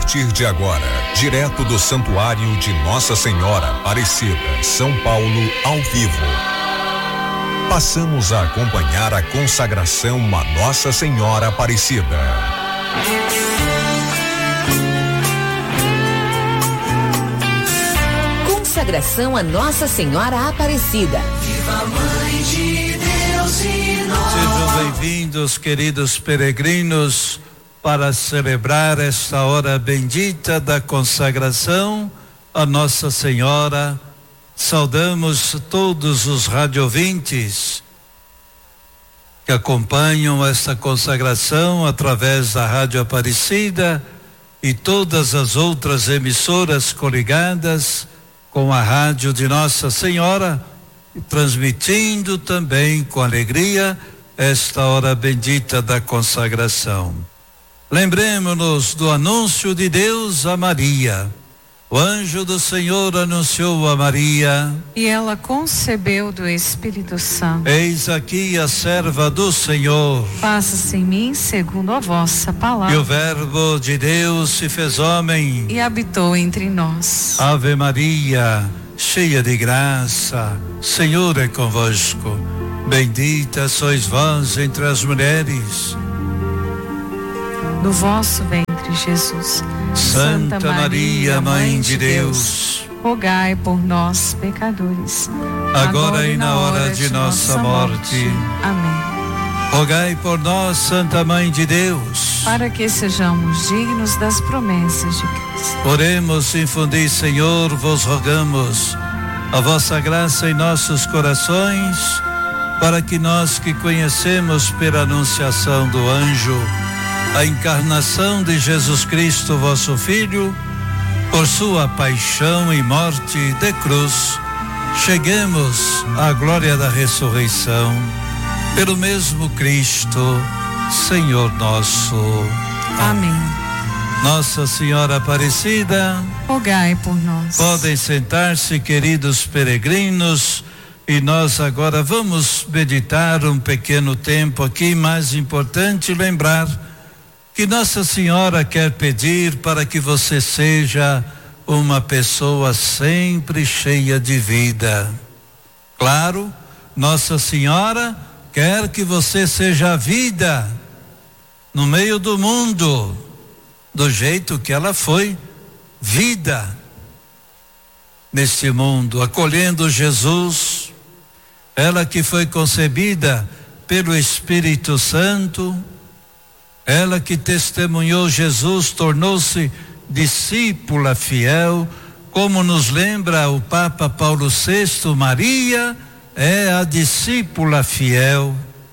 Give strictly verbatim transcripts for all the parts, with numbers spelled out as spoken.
partir de agora, direto do Santuário de Nossa Senhora Aparecida, São Paulo, ao vivo. Passamos a acompanhar a consagração a Nossa Senhora Aparecida. Consagração a Nossa Senhora Aparecida. Viva a Mãe de Deus e nós. Sejam bem-vindos, queridos peregrinos, para celebrar esta hora bendita da consagração a Nossa Senhora. Saudamos todos os radiovintes que acompanham esta consagração através da Rádio Aparecida e todas as outras emissoras coligadas com a Rádio de Nossa Senhora, transmitindo também com alegria esta hora bendita da consagração. Lembremos-nos do anúncio de Deus a Maria. O anjo do Senhor anunciou a Maria. E ela concebeu do Espírito Santo. Eis aqui a serva do Senhor. Faça-se em mim segundo a vossa palavra. E o Verbo de Deus se fez homem. E habitou entre nós. Ave Maria, cheia de graça, Senhor é convosco. Bendita sois vós entre as mulheres. Do vosso ventre, Jesus. Santa, Santa Maria, Mãe de Deus, Deus, rogai por nós, pecadores, agora, agora e na hora de, de nossa morte. morte. Amém. Rogai por nós, Santa Mãe de Deus, para que sejamos dignos das promessas de Cristo. Oremos, infundi, Senhor, vos rogamos a vossa graça em nossos corações, para que nós que conhecemos pela anunciação do anjo a encarnação de Jesus Cristo, vosso Filho, por sua paixão e morte de cruz, cheguemos à glória da ressurreição, pelo mesmo Cristo, Senhor nosso. Amém. Nossa Senhora Aparecida, rogai por nós. Podem sentar-se, queridos peregrinos, e nós agora vamos meditar um pequeno tempo aqui, mais importante lembrar que Nossa Senhora quer pedir para que você seja uma pessoa sempre cheia de vida. Claro, Nossa Senhora quer que você seja vida no meio do mundo, do jeito que ela foi vida neste mundo, acolhendo Jesus, ela que foi concebida pelo Espírito Santo, ela que testemunhou Jesus, tornou-se discípula fiel, como nos lembra o Papa Paulo sexto, Maria é a discípula fiel.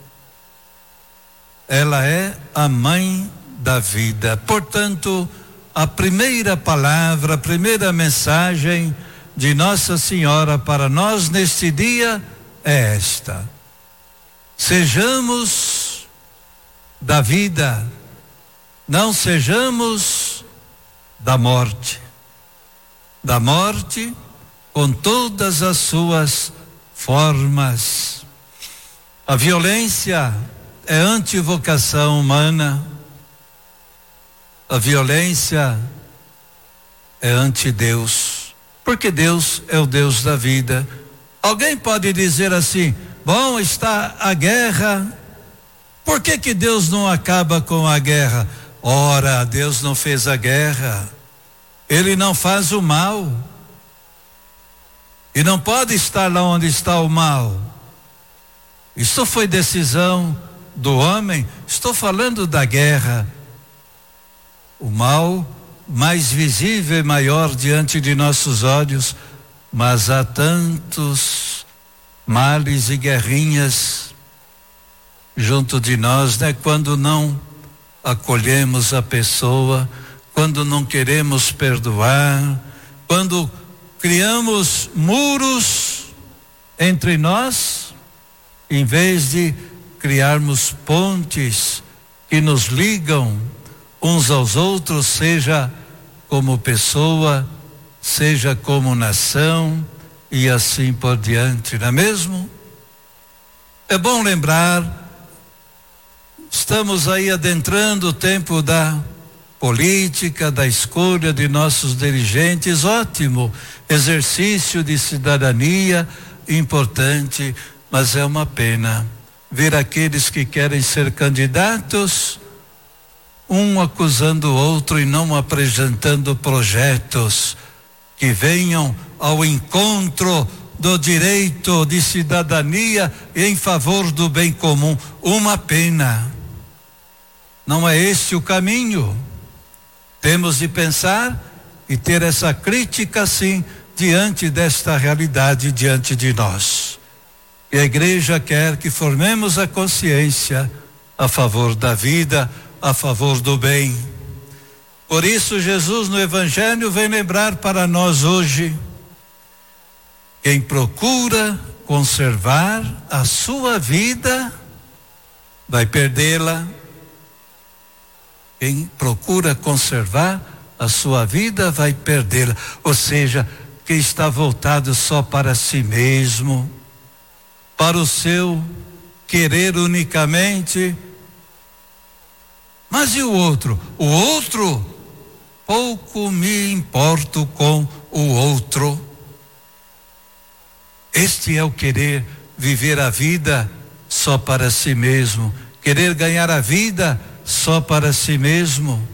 Ela é a mãe da vida. Portanto, a primeira palavra, a primeira mensagem de Nossa Senhora para nós neste dia é esta: sejamos da vida, não sejamos da morte, da morte com todas as suas formas. A violência é antivocação humana, a violência é anti-Deus, porque Deus é o Deus da vida. Alguém pode dizer assim: bom, está a guerra, por que que Deus não acaba com a guerra? Ora, Deus não fez a guerra, Ele não faz o mal, e não pode estar lá onde está o mal. Isso foi decisão do homem. Estou falando da guerra, o mal mais visível e maior diante de nossos olhos, mas há tantos males e guerrinhas junto de nós, né? Quando não acolhemos a pessoa, quando não queremos perdoar, quando criamos muros entre nós, em vez de criarmos pontes que nos ligam uns aos outros, seja como pessoa, seja como nação e assim por diante, não é mesmo? É bom lembrar, estamos aí adentrando o tempo da política, da escolha de nossos dirigentes, ótimo, exercício de cidadania importante, mas é uma pena ver aqueles que querem ser candidatos, um acusando o outro e não apresentando projetos que venham ao encontro do direito de cidadania e em favor do bem comum. Uma pena. Não é esse o caminho. Temos de pensar e ter essa crítica, sim, diante desta realidade diante de nós. E a igreja quer que formemos a consciência a favor da vida, a favor do bem. Por isso Jesus no Evangelho vem lembrar para nós hoje: quem procura conservar a sua vida vai perdê-la. Quem procura conservar a sua vida vai perdê-la. Ou seja, quem está voltado só para si mesmo, para o seu querer unicamente. Mas e o outro? O outro, pouco me importo com o outro. Este é o querer viver a vida só para si mesmo, querer ganhar a vida só para si mesmo.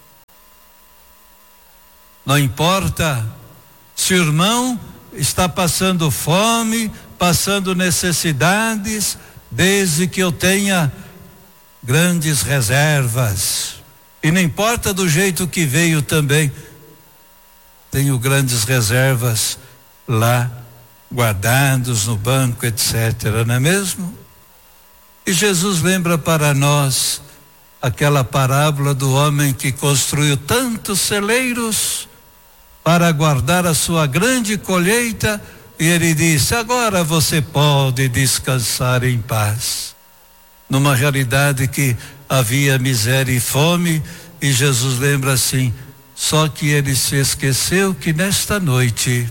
Não importa se o irmão está passando fome, passando necessidades, desde que eu tenha grandes reservas. E não importa do jeito que veio também, tenho grandes reservas lá guardados no banco, etcétera, não é mesmo? E Jesus lembra para nós aquela parábola do homem que construiu tantos celeiros para guardar a sua grande colheita, e ele disse: agora você pode descansar em paz. Numa realidade que havia miséria e fome, e Jesus lembra assim: só que ele se esqueceu que nesta noite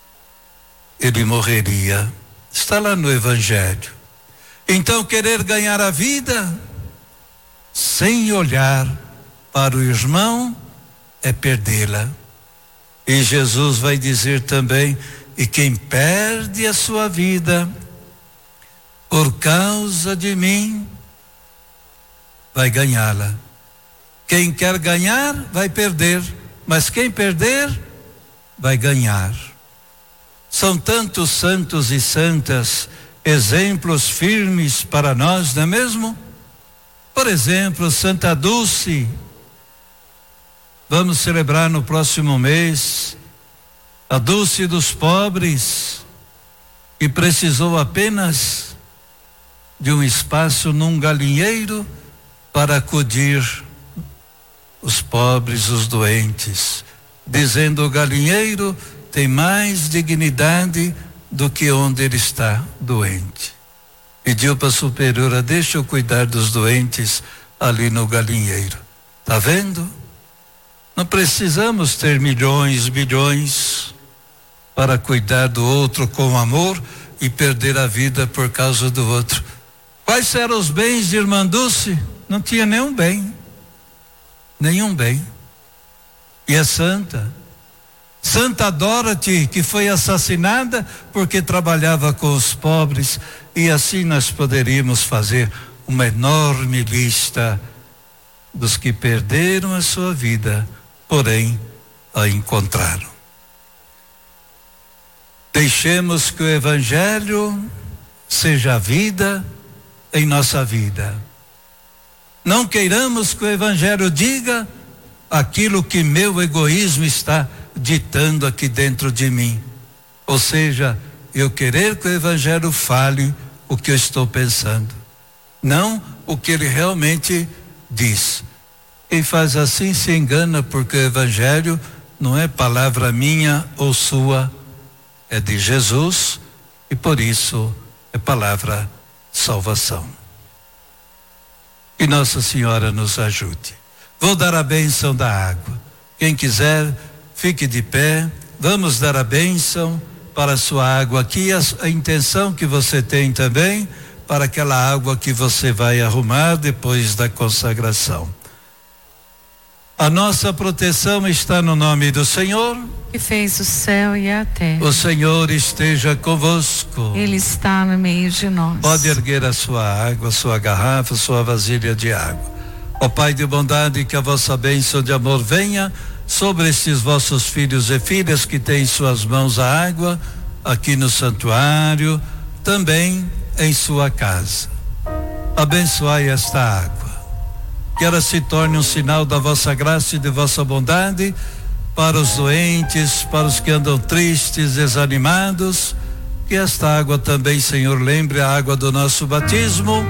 ele morreria. Está lá no Evangelho. Então, querer ganhar a vida sem olhar para o irmão é perdê-la. E Jesus vai dizer também: e quem perde a sua vida por causa de mim vai ganhá-la. Quem quer ganhar vai perder, mas quem perder vai ganhar. São tantos santos e santas, exemplos firmes para nós, não é mesmo? Por exemplo, Santa Dulce, vamos celebrar no próximo mês, a Dulce dos pobres, que precisou apenas de um espaço num galinheiro para acudir os pobres, os doentes, dizendo: o galinheiro tem mais dignidade do que onde ele está doente. Pediu para a superiora: deixa eu cuidar dos doentes ali no galinheiro. Tá vendo? Não precisamos ter milhões, bilhões para cuidar do outro com amor e perder a vida por causa do outro. Quais eram os bens de irmã Dulce? Não tinha nenhum bem. Nenhum bem. E é santa. Santa Dorothy, que foi assassinada porque trabalhava com os pobres, e assim nós poderíamos fazer uma enorme lista dos que perderam a sua vida, porém a encontraram. Deixemos que o Evangelho seja a vida em nossa vida. Não queiramos que o Evangelho diga aquilo que meu egoísmo está ditando aqui dentro de mim. Ou seja, eu querer que o Evangelho fale o que eu estou pensando, não o que ele realmente diz. Quem faz assim se engana, porque o Evangelho não é palavra minha ou sua, é de Jesus, e por isso é palavra salvação. Que Nossa Senhora nos ajude. Vou dar a bênção da água. Quem quiser, fique de pé. Vamos dar a bênção para a sua água aqui, a, a intenção que você tem também para aquela água que você vai arrumar depois da consagração. A A nossa proteção está no nome do Senhor, que fez o céu e a terra. O Senhor esteja convosco. Ele está no meio de nós. Pode erguer a sua água, a sua garrafa, a sua vasilha de água. Ó Pai de bondade, que a vossa bênção de amor venha sobre estes vossos filhos e filhas que têm em suas mãos a água, aqui no santuário, também em sua casa. Abençoai esta água, que ela se torne um sinal da vossa graça e de vossa bondade para os doentes, para os que andam tristes, desanimados. Que esta água também, Senhor, lembre a água do nosso batismo,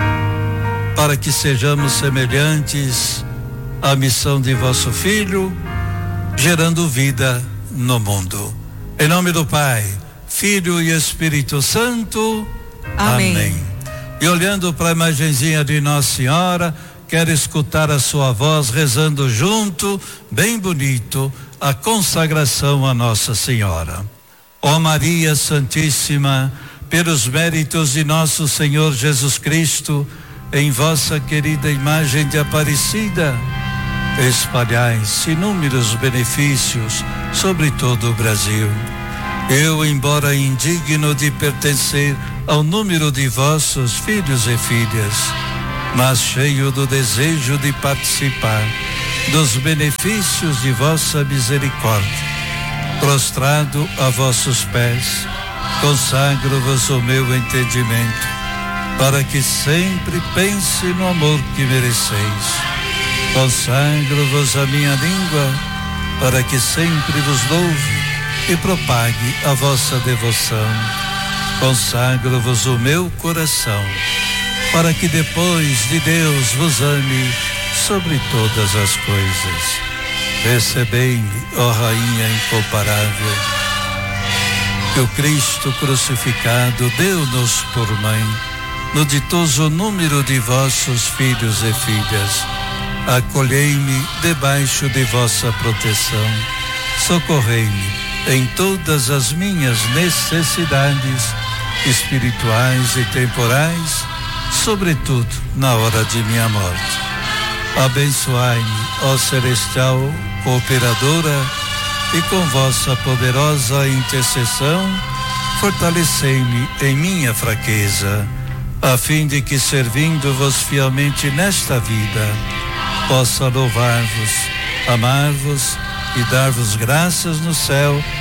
para que sejamos semelhantes à missão de vosso Filho, gerando vida no mundo. Em nome do Pai, Filho e Espírito Santo. Amém. Amém. E olhando para a imagenzinha de Nossa Senhora, quero escutar a sua voz rezando junto, bem bonito, a consagração a Nossa Senhora. Ó Maria Santíssima, pelos méritos de nosso Senhor Jesus Cristo, em vossa querida imagem de Aparecida, espalhai-se inúmeros benefícios sobre todo o Brasil. Eu, embora indigno de pertencer ao número de vossos filhos e filhas, mas cheio do desejo de participar dos benefícios de vossa misericórdia, prostrado a vossos pés, consagro-vos o meu entendimento, para que sempre pense no amor que mereceis. Consagro-vos a minha língua, para que sempre vos louve e propague a vossa devoção. Consagro-vos o meu coração, para que depois de Deus vos ame sobre todas as coisas. Recebei-me, ó Rainha incomparável, que o Cristo crucificado deu-nos por mãe, no ditoso número de vossos filhos e filhas. Acolhei-me debaixo de vossa proteção, socorrei-me em todas as minhas necessidades espirituais e temporais, sobretudo na hora de minha morte. Abençoai-me, ó celestial cooperadora, e com vossa poderosa intercessão fortalecei-me em minha fraqueza, a fim de que, servindo-vos fielmente nesta vida, possa louvar-vos, amar-vos e dar-vos graças no céu